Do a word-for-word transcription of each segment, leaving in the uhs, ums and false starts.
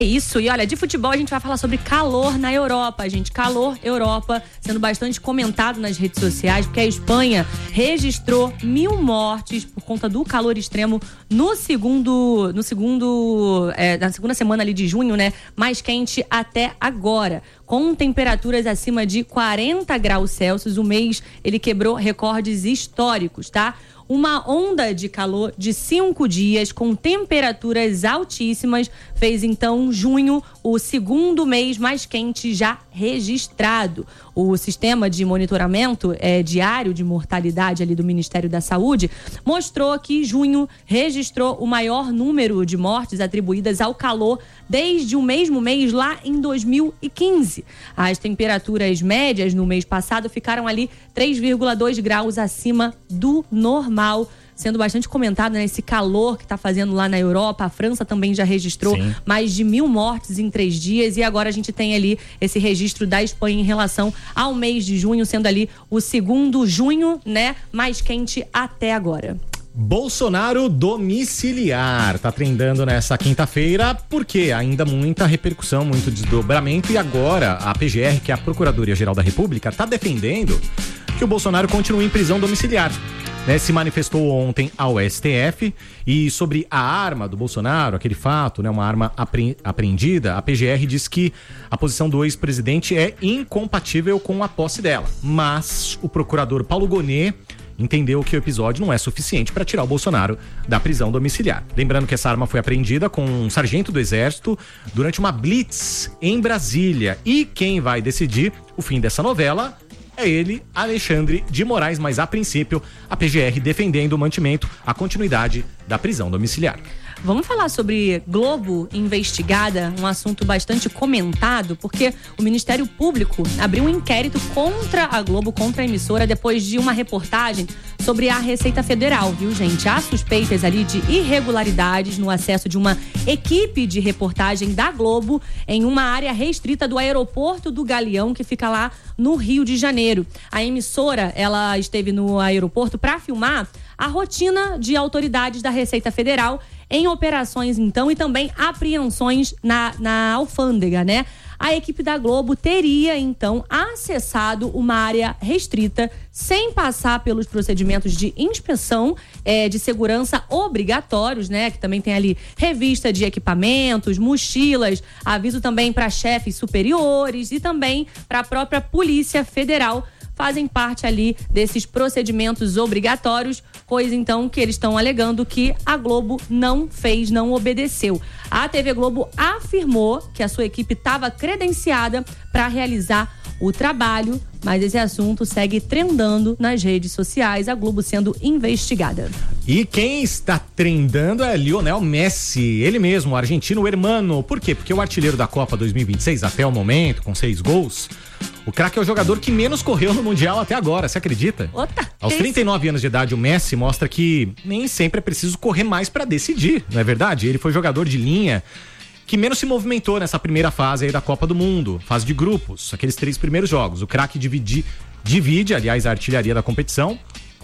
Isso, e olha, de futebol a gente vai falar sobre calor na Europa, gente. Calor Europa, sendo bastante comentado nas redes sociais, porque a Espanha registrou mil mortes por conta do calor extremo no segundo, no segundo, é, na segunda semana ali de junho, né? Mais quente até agora. Com temperaturas acima de quarenta graus Celsius, o mês ele quebrou recordes históricos, tá? Uma onda de calor de cinco dias com temperaturas altíssimas fez então junho o segundo mês mais quente já registrado. O sistema de monitoramento é, diário de mortalidade ali do Ministério da Saúde mostrou que junho registrou o maior número de mortes atribuídas ao calor desde o mesmo mês lá em dois mil e quinze. As temperaturas médias no mês passado ficaram ali três vírgula dois graus acima do normal, sendo bastante comentado, né, esse calor que está fazendo lá na Europa. A França também já registrou Sim. mais de mil mortes em três dias e agora a gente tem ali esse registro da Espanha em relação ao mês de junho, sendo ali o segundo junho, né, mais quente até agora. Bolsonaro domiciliar, tá trendando nessa quinta-feira porque ainda muita repercussão, muito desdobramento e agora a P G R, que é a Procuradoria-Geral da República, tá defendendo que o Bolsonaro continue em prisão domiciliar. Né, se manifestou ontem ao S T F e sobre a arma do Bolsonaro, aquele fato, né, uma arma apre- apreendida, a P G R diz que a posição do ex-presidente é incompatível com a posse dela, mas o procurador Paulo Gonet entendeu que o episódio não é suficiente para tirar o Bolsonaro da prisão domiciliar. Lembrando que essa arma foi apreendida com um sargento do Exército durante uma blitz em Brasília e quem vai decidir o fim dessa novela é ele, Alexandre de Moraes, mas a princípio a P G R defendendo o mantimento, a continuidade da prisão domiciliar. Vamos falar sobre Globo investigada, um assunto bastante comentado, porque o Ministério Público abriu um inquérito contra a Globo, contra a emissora, depois de uma reportagem sobre a Receita Federal, viu, gente? Há suspeitas ali de irregularidades no acesso de uma equipe de reportagem da Globo em uma área restrita do aeroporto do Galeão, que fica lá no Rio de Janeiro. A emissora, ela esteve no aeroporto para filmar a rotina de autoridades da Receita Federal em operações, então, e também apreensões na, na alfândega, né? A equipe da Globo teria, então, acessado uma área restrita sem passar pelos procedimentos de inspeção é, de segurança obrigatórios, né? Que também tem ali revista de equipamentos, mochilas, aviso também para chefes superiores e também para a própria Polícia Federal. Fazem parte ali desses procedimentos obrigatórios, coisa então que eles estão alegando que a Globo não fez, não obedeceu. A T V Globo afirmou que a sua equipe estava credenciada para realizar o trabalho, mas esse assunto segue trendando nas redes sociais, a Globo sendo investigada. E quem está trendando é Lionel Messi, ele mesmo, o argentino hermano. Por quê? Porque o artilheiro da Copa dois mil e vinte e seis, até o momento, com seis gols, o craque é o jogador que menos correu no Mundial até agora, você acredita? Ota, Aos trinta e nove anos de idade, o Messi mostra que nem sempre é preciso correr mais para decidir, não é verdade? Ele foi jogador de linha que menos se movimentou nessa primeira fase aí da Copa do Mundo, fase de grupos, aqueles três primeiros jogos. O craque divide, divide, aliás, a artilharia da competição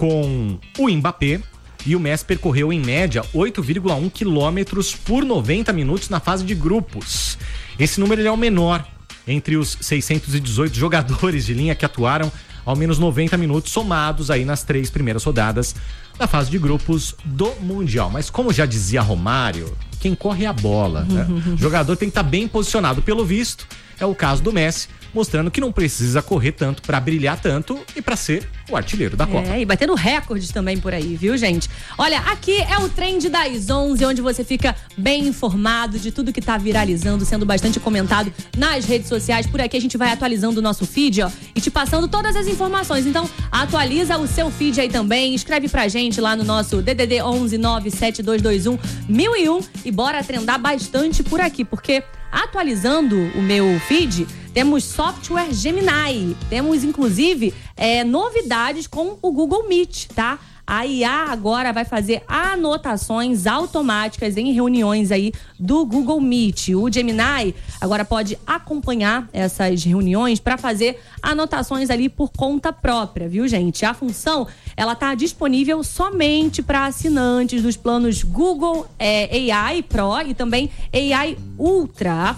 com o Mbappé, e o Messi percorreu em média oito vírgula um quilômetros por noventa minutos na fase de grupos. Esse número ele é o menor entre os seiscentos e dezoito jogadores de linha que atuaram ao menos noventa minutos somados aí nas três primeiras rodadas da fase de grupos do Mundial. Mas como já dizia Romário, quem corre é a bola, né? O jogador tem que estar bem posicionado. Pelo visto, é o caso do Messi, mostrando que não precisa correr tanto para brilhar tanto e para ser o artilheiro da Copa. É, e batendo recordes também por aí, viu, gente? Olha, aqui é o Trend das onze, onde você fica bem informado de tudo que tá viralizando, sendo bastante comentado nas redes sociais. Por aqui a gente vai atualizando o nosso feed, ó, e te passando todas as informações. Então, atualiza o seu feed aí também, escreve pra gente lá no nosso D D D onze nove sete dois dois um mil e um e bora trendar bastante por aqui, porque atualizando o meu feed, temos software Gemini, temos inclusive é, novidades com o Google Meet, tá? A I A agora vai fazer anotações automáticas em reuniões aí do Google Meet. O Gemini agora pode acompanhar essas reuniões para fazer anotações ali por conta própria, viu, gente? A função, ela tá disponível somente para assinantes dos planos Google é, A I Pro e também A I Ultra. A